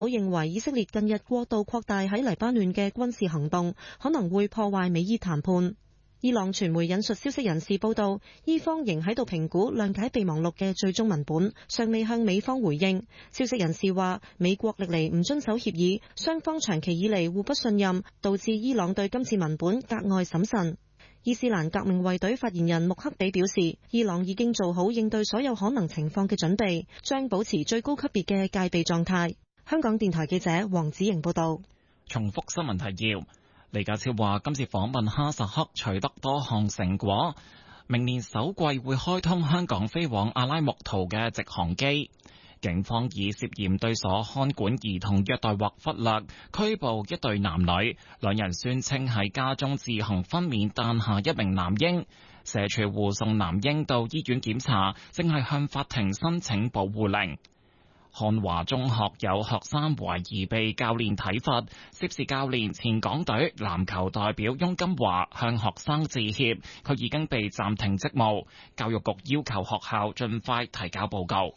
我認為以色列近日過度擴大喺黎巴嫩嘅軍事行動，可能會破壞美伊談判。伊朗傳媒引述消息人士報道，伊方仍喺度評估諒解備忘錄嘅最終文本，尚未向美方回應。消息人士話，美國歷嚟唔遵守協議，雙方長期以嚟互不信任，導致伊朗對今次文本格外審慎。伊斯蘭革命衛隊發言人穆克比表示，伊朗已經做好應對所有可能情況嘅準備，將保持最高級別嘅戒備狀態。香港電台記者黃子瑩報道。 重複新聞提要。李家超話今次訪問哈薩克取得多項成果，明年首季會開通香港飛往阿拉木圖嘅直航機。警方以涉嫌對所看管兒童虐待或忽略拘捕一對男女，兩人宣稱喺家中自行分娩誕下一名男嬰，社署護送男嬰到醫院檢查，正係向法庭申請保護令。漢華中學有學生懷疑被教練體罰，涉事教練前港隊籃球代表翁金華向學生致歉，佢已經被暫停職務。教育局要求學校盡快提交報告。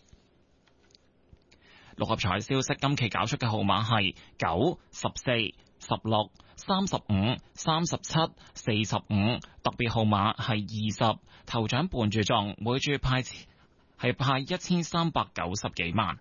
六合彩消息，今期搞出嘅號碼係9、14、16、35、37、45，特別號碼係20，頭獎半注中，每注派1390幾萬。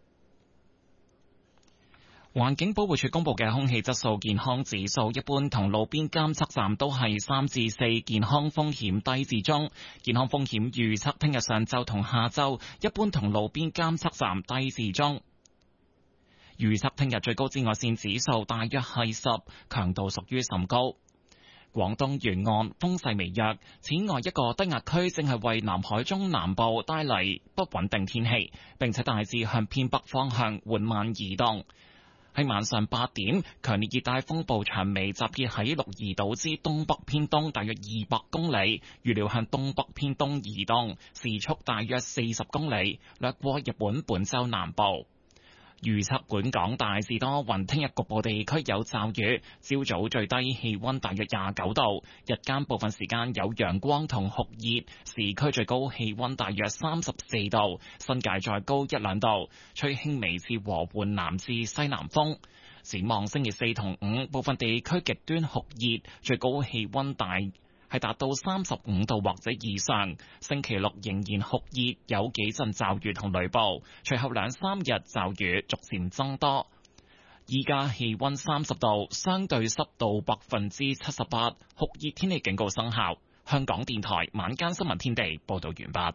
環境保護署公布嘅空氣質素健康指數，一般同路邊監測站都係3至4，健康風險低至中。健康風險預測聽日上晝同下晝，一般同路邊監測站低至中。預測聽日最高紫外線指數大約係10，強度屬於甚高。廣東沿岸風勢微弱，此外一個低壓區正係為南海中南部帶嚟不穩定天氣，並且大致向偏北方向緩慢移動。喺晚上8點，強烈熱帶風暴長尾集結喺鹿兒島之東北偏東大約200公里，預料向東北偏東移動，時速大約40公里，掠過日本本州南部。預測本港大致多雲，聽日局部地區有驟雨，朝早最低氣溫大約29度，日間部分時間有陽光同酷熱，市區最高氣溫大約34度，新界再高1-2度，吹輕微至和緩南至西南風。展望星期4同5，部分地區極端酷熱，最高氣溫係達到35度或者以上。星期六仍然酷熱，有幾陣驟雨同雷暴，隨後2-3日驟雨逐漸增多。依家氣溫30度，相對濕度78%，酷熱天氣警告生效。香港電台晚間新聞天地報道完畢。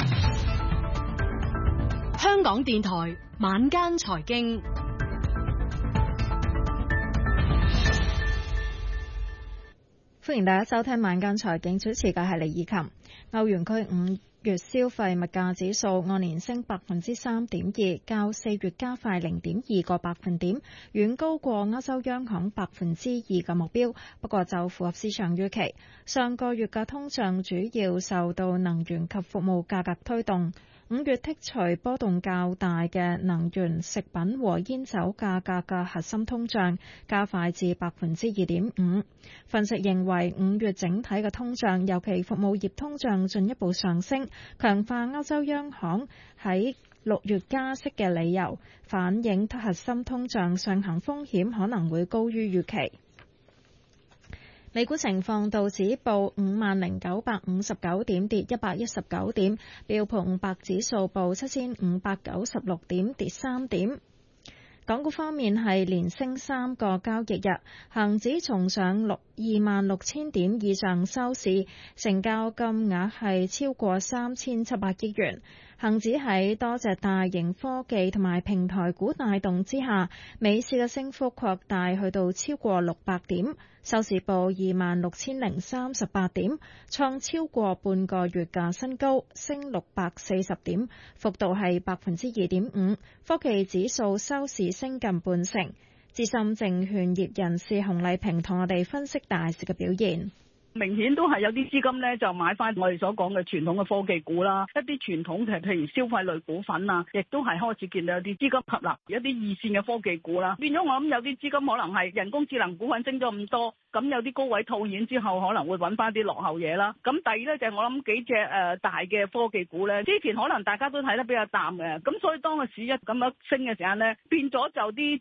香港電台晚間財經。 歡迎大家收聽晚間財經，主持嘅係李以琴。歐元區5月消費物價指數按年升3.2%，較4月加快0.2個百分點，遠高過歐洲央行2%嘅目標，不過就符合市場預期。上個月嘅通脹主要受到能源及服務價格推動。5月剔除波動較大嘅能源、食品和煙酒價格嘅核心通脹加快至2.5%。分析認為5月整體嘅通脹，尤其服務業通脹進一步上升，強化歐洲央行喺6月加息嘅理由，反映核心通脹上行風險可能會高於預期。美股情況，道指報50,959點，跌119點；標普500指數報7,596點，跌3點。港股方面係連升3個交易日，恒指重上26,000點以上收市，成交金額係超過3,700億元。恒指喺多隻大型科技同埋平台股帶動之下，美市嘅升幅擴大去到超過600點，收市報26,038點，創超過半個月嘅新高，升640點，幅度係2.5%。科技指數收市升近半成。資深證券業人士洪麗萍同我哋分析大市嘅表現。 明顯都係有啲資金咧，就買翻我哋所講嘅傳統嘅科技股啦，一啲傳統嘅譬如消費類股份啊，亦都係開始見到有啲資金吸納一啲二線嘅科技股啦。變咗我諗有啲資金可能係人工智能股份升咗咁多，咁有啲高位套現之後，可能會揾翻啲落後嘢啦。咁第二咧就係我諗幾隻大嘅科技股咧，之前可能大家都睇得比較淡嘅，咁所以當個市一咁樣升嘅時間咧，變咗就啲